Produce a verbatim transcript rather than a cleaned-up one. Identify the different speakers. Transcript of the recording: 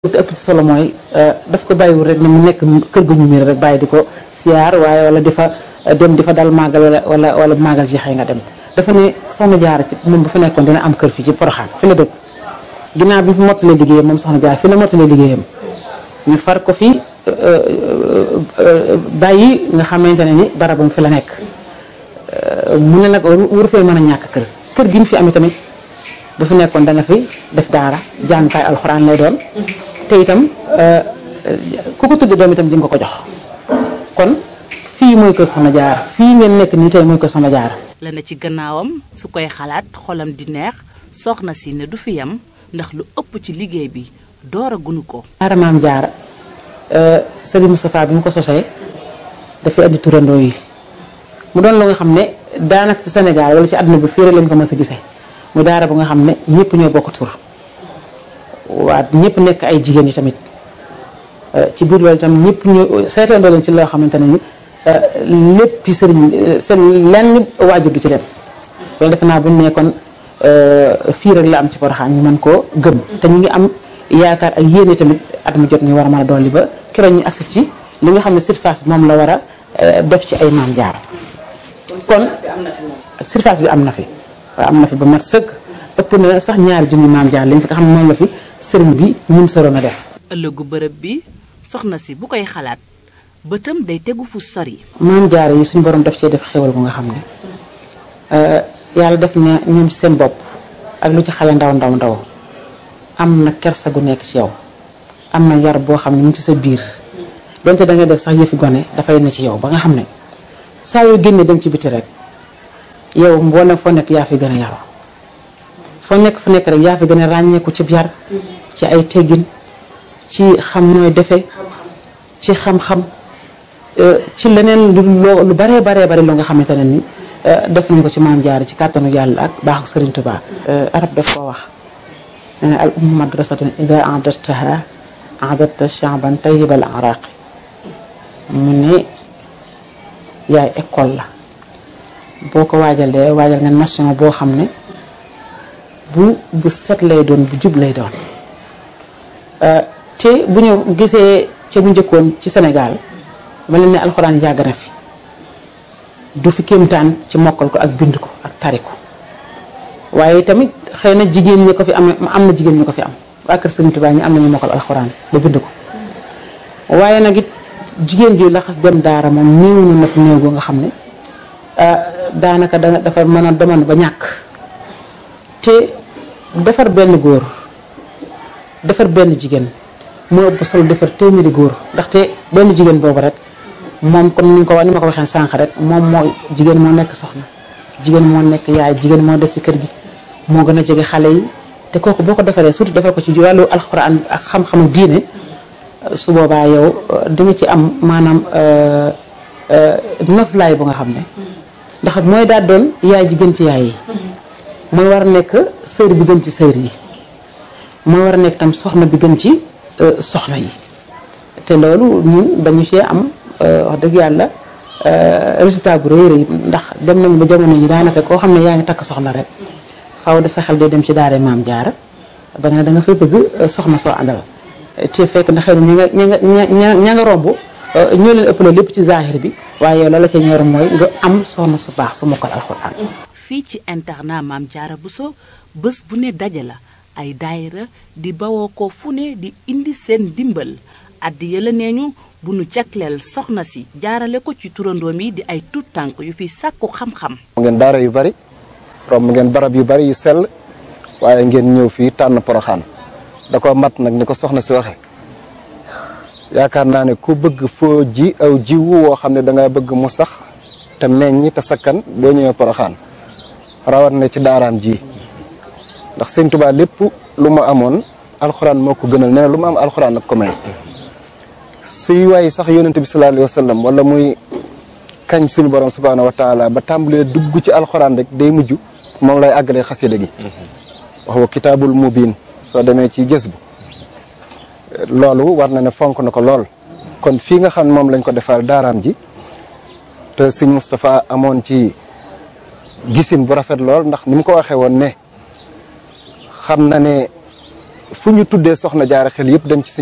Speaker 1: te ëpp ci solo mooy daf ko bàyyiwul rek ne mu nekk kër gu ñu miir rek bàyyi di ko siyaar waaye wala di fa dem di fa dal màggal wala wala wala màggal ji xëy nga dem dafa ne soxna Jaara ci moom bu fa nekkoon dina am kër fii ci Poroxaan fi la dëkk ginnaaw bi fi mottalee liggéeyam moom soxna Jaara fi la mottalee liggéeyam ñu far ko fi bàyyi nga xamante ne ni barabam fi la nekk mu ne nag waru fee mën a ñàkk kër kër gi mu fi am tamit bu fi nekkoon dana fi def daara jàngukaay alxuraan lay doon te itam ku ko tudde doom itam di nga ko jox kon fii mooy kër Soxna Jaara fii ngeen nekk nii tey mooy kër Soxna Jaara
Speaker 2: la na ci gannaawam su koy xalaat xolam di neex soxna si ne du fi yam ndax lu ëpp ci liggéey bi door a gunu ko
Speaker 1: daara Maam Jaara Sëriñ Moustapha bi mu ko sosee dafay andi turandoo yi mu doon lu nga xam ne daanaka ci Sénégal wala ci àdduna bi fii rek lañ ko mës a gisee mu daara bu nga xam ne ñëpp ñoo bokk tur waa ñëpp nekk ay jigéen yi tamit ci biir loolu itam ñëpp ñu seetandoo leen ci loo xamante ne ni lépp sëriñ seen lenn waajur du ci dem loolu defe naa bu ñu ne kon fii rek la am ci Porokhane ñu mën koo gëm te ñu ngi am yaakaar ak yéene tamit at mu jot ñu war a mën a dolli ba keroog ñu agsi ci li nga xam ne surface bi moom la war a def ci ay Maam Jaara kon surface bi am na fi waaw am na fi ba mat sëkk ëpp na sax ñaari junni Maam Jaara lañ fi nga xam ne moom la fi sëriñ bi ñum soroon a def
Speaker 2: ëllëgu bërëb bi soxna si bu koy xalaat bëtam day tegu fu sori
Speaker 1: Maam Jaara yi suñu borom daf cee def xéwal bu nga xam ne yàlla def na ñoom ci seen bopp ak lu ci xale ndaw ndaw ndaw am na kersa gu nekk ci yow am na yar boo xam ne mu ngi ci sa biir donte da ngay def sax yëfi gone dafay ne ci yow ba nga xam ne saa yoo génnee dem ci biti rek yow boo ne foo nekk yaa fi gën a yaroo foo nekk fu nekk rek yaa fi gën a ràññeeku ci yar ci ay teggin ci xam nooy defe ci xam-xam ci leneen lu lu baree baree bari lu nga xamante ne ni def nañ ko ci Maam Jaara ci kàttanu yàlla ak baaxu Sëriñ Tuubaa arab daf koo wax al ummu madrasatun ida a'dadtaha a'dadta sha'ban tayyibal araqi mu ne yaay école la boo ko waajalee waajal nga nation boo xam ne bu bu set lay doon bu jub lay doon te bu ñu gisee ca bu njëkkoon ci Sénégal ma leen ne alxuraan yàgg na fi du fi kéemtaan ci mokkal ko ak bind ko ak tari ko waaye tamit xëy na jigéen ñi ko fi am am na jigéen ñi ko fi am waa kër Sëriñ Tuubaa ñi am nañu mokkal alxuraan ba bind ko waaye nag it jigéen ji la xas dem daara moom néew na fi néew boo nga xam ne daanaka da dafa mën a demoon ba ñàkk te defar benn góor defar benn jigéen moo ëpp solo defar téeméeri góor ndaxte benn jigéen boobu rek moom comme ni ko wax ni ma ko waxee sànq rek moom moo jigéen moo nekk soxna jigéen moo nekk yaay jigéen moo des ci kër gi moo gën a jege xale yi te kooku boo ko defaree surtout defar ko ci wàllu alxuraan ak xam-xamu diine su boobaa yow di nga ci am maanaam noflaay bu nga xam ne ndax mooy daal doon yaay ji gën ci yaay yi mooy war a nekk sër bi gën ci sër yi mooy war a nekk tam soxna bi gën ci soxna yi te loolu ñun dañu cee am wax dëgg yàlla résultat bu rëy rëy ndax dem nañu ba jamono yi daanaka koo xam ne yaa ngi takk soxna rek faaw de sa xel day dem ci daara Maam Jaara ba nga ne da nga fay bëgg soxna soo àndal te fekk na xëy na ña nga ña nga ña nga romb ñoo leen ëppale lépp ci zahir bi waaye la la ca ñor mooy nga am soxna su baax su mokkal alxuraan.
Speaker 2: fii ci internat Maam Jaara Bousso bés bu ne daje la ay daayira di bawoo ko fu ne di indi seen dimbal addi yëla nee ñu bu nu jagleel soxna si jaarale ko ci turandoom yi di ay tuut tànk yu fi sàkku xam-xam.
Speaker 3: ngeen daara yu bari romb ngeen barab yu bari yu sell waaye ngeen ñëw fii tànn Porokhane da ko mat nag ni ko soxna si waxe yaakaar naa ne ku bëgg foo ji aw jiwu woo xam ne da nga bëgg mu sax te meññ te sakkan boo ñëwee Porokhane rawat na ci daaraam ji ndax Sëñ Tuubaa lépp lu ma amoon alxuraan moo ko gënal nee na lu ma am alxuraan ak ko may suy waaye sax yonent bi sallallahu alayhi wa sallam wala muy kañ suñu borom subhaanahu wa taala ba tàmbalee dugg ci alxuraan rek day mujj moom lay àggalee xasida gi wax wa kitaabul mubiin soo demee ci gës bu loolu war na ne fonk na ko lool kon fii nga xam moom lañ ko defal daaraam ji te sëñ Moustapha amoon ci gisin bu rafet lool ndax ni mu ko waxee woon ne xam na ne fu ñu tuddee soxna jaara xel yëpp dem ci